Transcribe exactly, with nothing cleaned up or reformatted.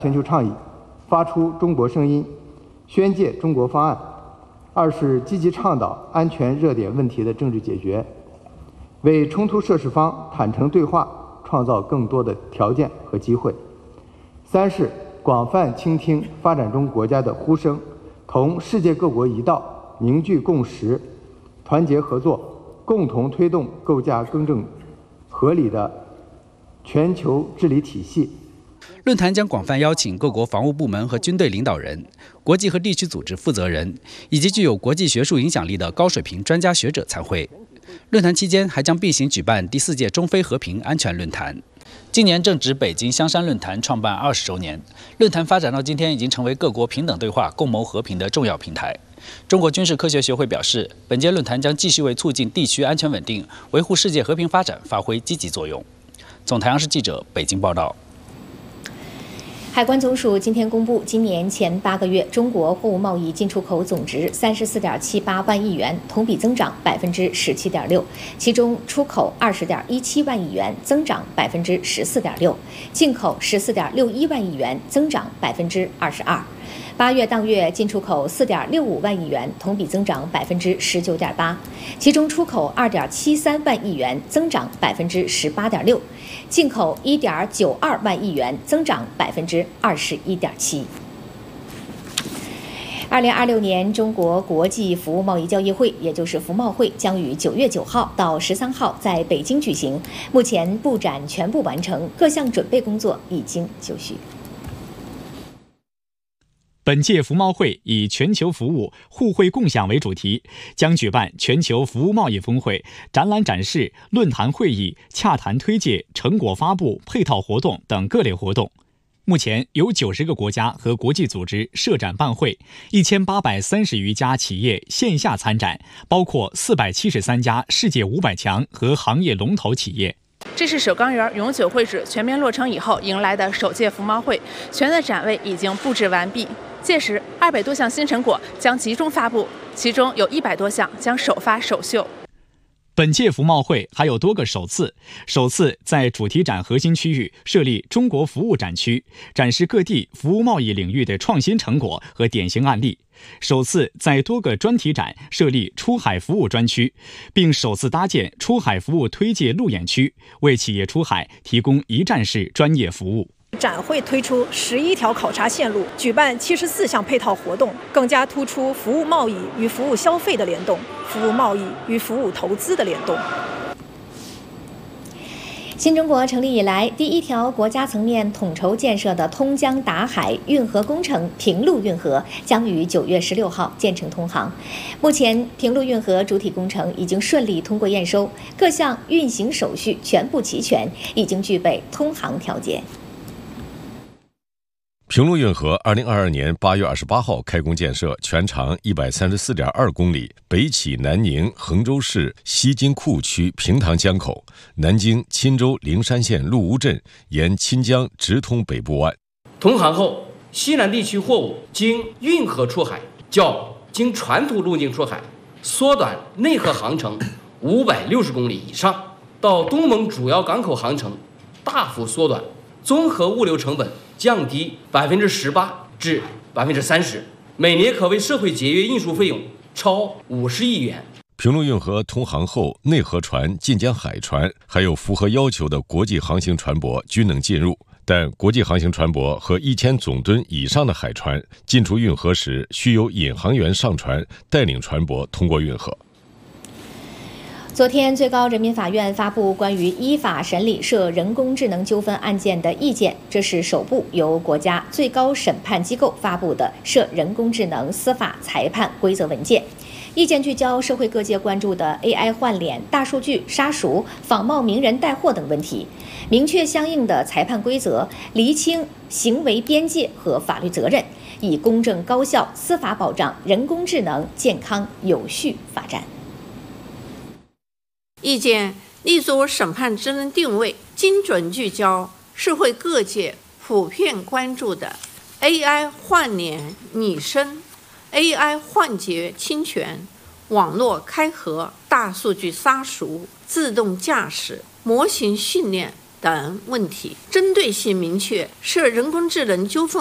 全球倡议，发出中国声音，宣介中国方案；二是积极倡导安全热点问题的政治解决，为冲突涉事方坦诚对话创造更多的条件和机会；三是广泛倾听发展中国家的呼声，同世界各国一道，凝聚共识，团结合作，共同推动构架更正合理的全球治理体系。 论坛将广泛邀请各国防务部门和军队领导人、国际和地区组织负责人以及具有国际学术影响力的高水平专家学者参会。论坛期间还将并行举办第四届中非和平安全论坛。今年正值北京香山论坛创办二十周年，论坛发展到今天已经成为各国平等对话、共谋和平的重要平台。中国军事科学学会表示，本届论坛将继续为促进地区安全稳定、维护世界和平发展发挥积极作用。总台央视记者北京报道。 海关总署今天公布，今年前八个月中国货物贸易进出口总值三十四点七八万亿元，同比增长百分之十七点六，其中出口二十点一七万亿元，增长百分之十四点六，进口十四点六一万亿元，增长百分之二十二。八月当月进出口四点六五万亿元，同比增长百分之十九点八，其中出口二点七三万亿元，增长百分之十八点六，进口一点九二万亿元，增长百分之二十一点七。二零二六年中国国际服务贸易交易会，也就是服贸会，将于九月九号到十三号在北京举行。目前布展全部完成，各项准备工作已经就绪。 本届服贸会以全球服务互惠共享为主题，将举办全球服务贸易峰会、展览展示、论坛会议、洽谈推介、成果发布、配套活动等各类活动。目前有九十个国家和国际组织设展办会，一千八百三十余家企业线下参展，包括四百七十三家世界五百强和行业龙头企业。 这是首钢园永久会址全面落成以后迎来的首届服贸会，全的展位已经布置完毕。届时，二百多项新成果将集中发布，其中有一百多项将首发首秀。 本届服贸会还有多个首次：首次在主题展核心区域设立中国服务展区，展示各地服务贸易领域的创新成果和典型案例；首次在多个专题展设立出海服务专区，并首次搭建出海服务推介路演区，为企业出海提供一站式专业服务。 展会推出十一条考察线路，举办七十四项配套活动，更加突出服务贸易与服务消费的联动，服务贸易与服务投资的联动。 新中国成立以来，第一条国家层面统筹建设的通江达海运河工程平陆运河将于九月十六号建成通航。目前，平陆运河主体工程已经顺利通过验收，各项运行手续全部齐全，已经具备通航条件。 平陆运河二零二二年八月二十八号开工建设，全长一百三十四点二公里，北起南宁衡州市西津库区平塘江口，南经钦州灵山县陆屋镇，沿钦江直通北部湾。 通航后，西南地区货物经运河出海，较经传统路径出海缩短内河航程五百六十公里以上，到东盟主要港口航程大幅缩短，综合物流成本降低百分之十八至百分之三十，每年可为社会节约运输费用超五十亿元。 平陆运河通航后，内河船、近江海船，还有符合要求的国际航行船舶均能进入。但国际航行船舶和一千总吨以上的海船进出运河时，需由引航员上船带领船舶通过运河。 昨天，最高人民法院发布关于依法审理涉人工智能纠纷案件的意见，这是首部由国家最高审判机构发布的涉人工智能司法裁判规则文件。意见聚焦社会各界关注的 A I 换脸、大数据杀熟、仿冒名人带货等问题，明确相应的裁判规则，厘清行为边界和法律责任，以公正高效司法保障人工智能健康有序发展。 意见立足审判职能定位，精准聚焦社会各界普遍关注的 A I 换脸拟声、A I 换截侵权、网络开合、大数据杀熟、自动驾驶、模型训练、 等问题，针对性明确，设人工智能纠纷